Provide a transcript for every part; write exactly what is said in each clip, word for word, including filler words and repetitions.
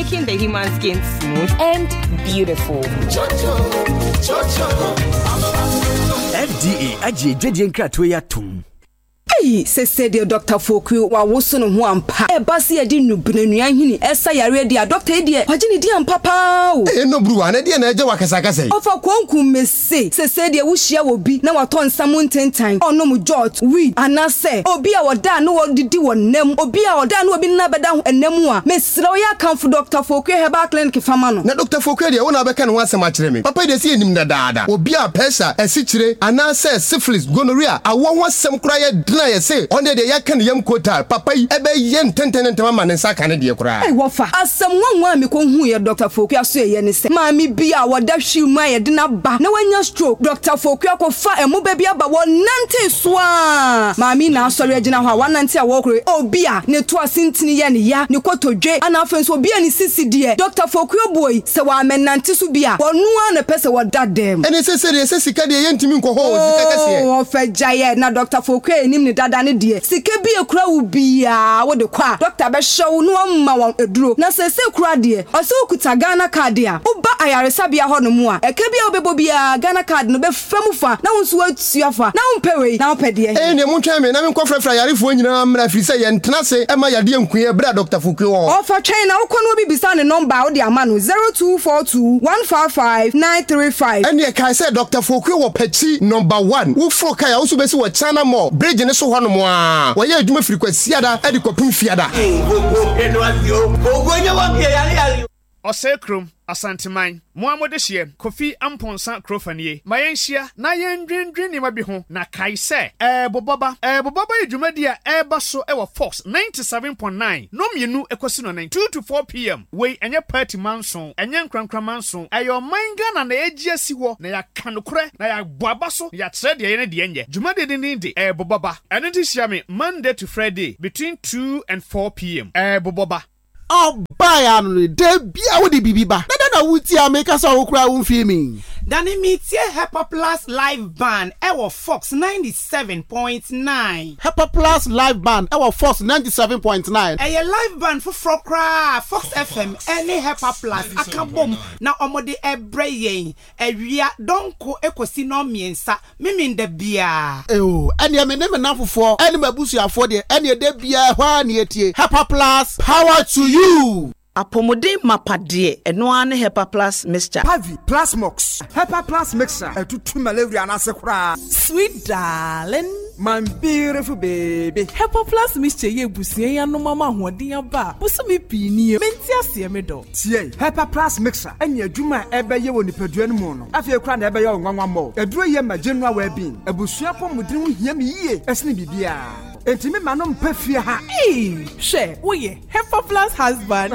making the human skin smooth and beautiful. F D A aje jeje nkrato ya tum. Hey, se se de Doctor Foku wa woso no ho ampa. E ba se edi nubenanua hini esa yare dia doctor e dia. Waje ni dia ampa pa o. E no bruwa na dia na eje wakasa kasa. Ofa kwanku mese. Se se de wo hia wo bi na waton samu ntentan. Ono mu jot weed anase. Obi a woda no wo didi wo nam. Obi a woda no obi na beda ho enam a. Mesra wo ya kan for Doctor Foku Herbal Clinic fama no. Na Doctor Foku dia wo na beka no asem a kire me. Papa de se enim na daada. Obi a pressure esichire anase syphilis gonorrhea awo ho asem kura ye na say on the ya kan yam kota papa ebe yen tenten ntama ne saka ne de kura eh wofa asem wanwa me ko hu ye Doctor Foku aso ye ne se maami bi a woda hwi mu aye de na ba na wanya stroke Doctor Foku akofa emu ba bi aba wo nante so a maami na asori agina ho a wanante a wo kure obi a ne to asintini ye ne ya ne kotodwe ana afenso obi a ne sisi de Doctor Foku boy se wa menante so bi a wonu a na pese woda dem ene se se se sika de ye ntimi nko ho sika kase o fa jaye na Doctor Foku enim ne dada ne de sika bi ekura wo bia wo de kwa doctor be show no amma won eduro na se se kura de o se okuta Ghana card a wo ba ayaresa bia ho no mu a eka bia wo bebo bia Ghana card no be famu fa na wo so atua fa na wo pewe na wo pede eh ne mu twa me na me nkofra fra yarefo nyina mra firi se ye ntena se ema yade enkuye bra Doctor Foku wo o fa twen na wo kono bi bisa ne number wo de ama no zero two four two one five five nine three five and ye kai say Doctor Foku wo pachi number one wo fro kai wo so be se wo chana mo bridge ne so ho no mo a wo ye adwuma firi kwasiada e de kopum fiada Osekrum Asantiman Muhammad Shie Kofi Amponsa Krofanie Mayenshia na yendwendwen ni mabi ho na kai se eh boboba eh boboba edwumadia eh baso e wo Fox ninety-seven point nine no mienu ekosi no nine two to four p m we enye party manson enye nkrankra manson ayo manga na na egia si ho na ya kanokre na ya boabaso ya kire de ye ne de enye dwumade de ni de eh boboba ene ti hia me Monday to Friday between two and four p m eh boboba oh buy anu de bia wo de bibiba na na wuti ameka so wo kura wo filming Dani mitie Hepa Plus live band ewo Fox ninety-seven point nine Hepa Plus live band ewo Fox ninety-seven point nine eye live band for Frokra Fox F M any Hepa Plus akabom na omode ebreyen ewia donko ekosi no miensa miminde bia eh o ene me ne me nafofo ene mabusuafo de ene de bia hwa ne etie Hepa Plus power to you Apomode mapade eno ane Hepa Plus mixture Pavi Plus Mox Hepa Plus mixture etutu malaria na sekura sweet darling my beautiful baby Hepa Plus mixture ye busie ya no mama hoden aba busumi pini menti ase me do tie Hepa Plus mixture enya adwuma ebe ye woni padua no mu no afie kura na ebe ye nwanwa mo eduro ye magenua wa bin abusua pomudin ho hia me yie esne bibia Entimi manom pefie ha. Eh, she, oye, Hepa Plus husband.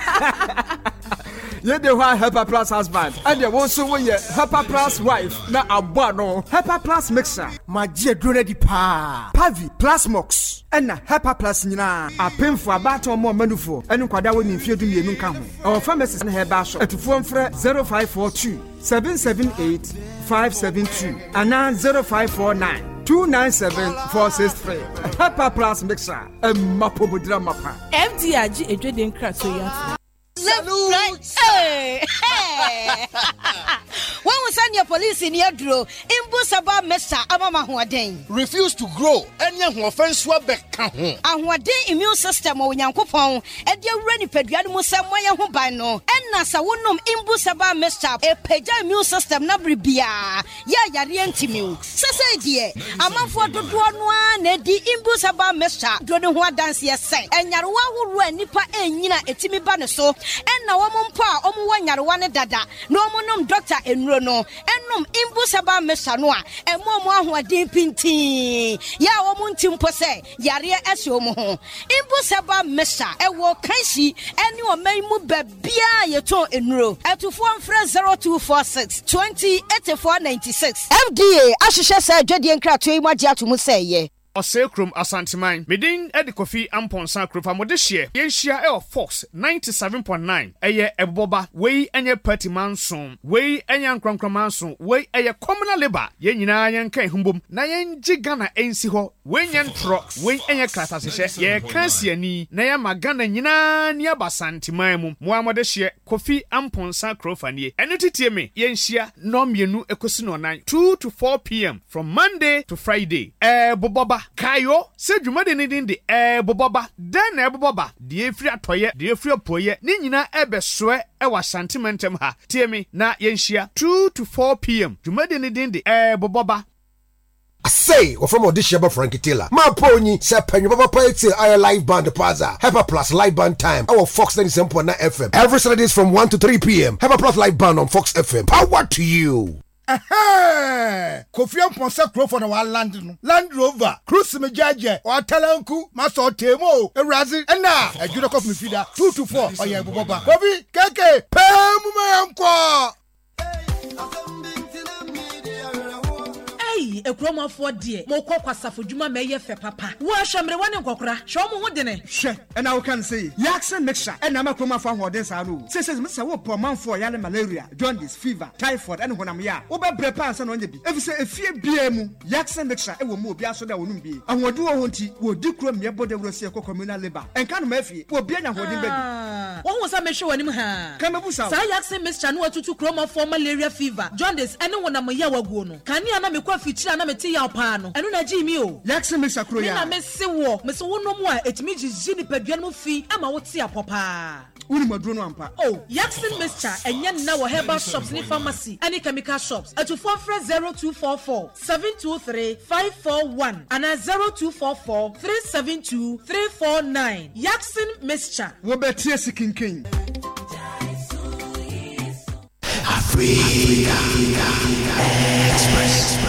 Ye de wa Hepa Plus husband. And ye won so ye Hepa Plus wife na abo no. Hepa Plus mixer. Magie dure di pa. Pavi Plus Mox. Ena Hepa Plus nyina. Apemfo abato mo manufo. Enu kwada woni mfie du mienu nka ho. Our pharmacist na heba so. Etufo mfre zero five four two seven seven eight five seven two. Ana zero five four nine two nine seven four six three. Hepa Plus mixer. E mapobodra mapa. F D A G edwede nkrato ya. Salute. Hey. Hey. When we send your police in your draw, Imbusaba Mesa Amama Huaden. Refuse to grow. Any offense will be count. And what day immune system or Yankopon, and your ready pediatric Samoya Hubano, and Nasa Wunum Imbusaba Mesa, a peja immune system Nabribia. Ya Yarientimu. Sasa dear, a month for the one, Eddie Imbusaba Mesa, Dronua dance yes, and Yarwa who ran Nipa and Yina Etimi Banaso, and now one pa, Omu Yarwana Dada, no monum doctor and Rono, and num Imbusaba Mesanoa, and Momo who are deep pinti. Ya Omuntim Pose, Yaria Esomo, Imbusaba Mesa, and walk Kaisi, and you may move Bia Yato in row, at to form fresh zero two four six twenty eighty four ninety six. F D A, Ashisha said, Jedian Cratui, Maja to Musay. Osekrom Asanteman. Medin Edi Kofi Amponsa Krofa Modeshie. Yenshia El Fox ninety-seven point nine. Eye Eboba. Wei enye party manson. Wei enye nkronkron manson. Wei eye communal labor. Yen nyina yen kan humbom. Na yen Gana ensi ho. Wei yen tro. Wei enye kratasehye. Ye kansi ani. Na ye magana nyina ni abasanteman mu. Mo Modeshie Kofi Amponsa Krofa nie. Eno titie me. Yenshia no mienu ekosi no nine. two to four p m from Monday to Friday. Eh boboba kayo se dwumade ne din de eh boboba den na boboba de efri atoye de efri apoye ni nyina ebesoe e wa sentimentem ha tie me na yenhia two to four p m dwumade ne din de eh boboba. I say, or from audition by Frankie Taylor. My pony, Sir Penny Baba Paiti, I live band plaza. Hyper Plus live band time. Our Fox ninety-seven point nine F M. Every Saturdays from one to three p m. Hyper Plus live band on Fox F M. Power to you. Aha! Kofi Amponsa Krofa na wa land no. Land Rover, Cruise me jaje, o atalanku, maso temo, erazi, ena, ejudo kof me fida, two to four, oye boboba. Kofi, keke, pemu me amko. Hey, a chroma for dear, more coquasa for Juma may fe papa. Wash a one and cockra, show me what dinner. She, and I can say, Yakson mixture, and I'm a chroma for what this I know. Says Mister Whoop per month for yana malaria, jaundice, fever, typhoid, and when I'm ya. Oba prepares and on the if you say a fear B M, Yakson mixture, it will move ya so that won't be. And what do I want to will do crum your body will see a communal labor. And can Murphy will be an holding baby. What was I make sure him ha? Come up with some Yakson mixture no to chroma for malaria fever, jaundice, and one of my yawa gono. Can you not make feature na meti ya opano enu na jimi o Yakson mixture kroya na mesi wo mesi wo no mu a etimi jiji ni padua no fi ama wo ti apopa uni maduro no ampa oh Yakson mixture enye na wo herbal shops ni pharmacy any chemical shops at four zero two four four seven two three five four one and zero two four four three seven two three four nine Yakson mixture wo betie sikinkin Africa Express.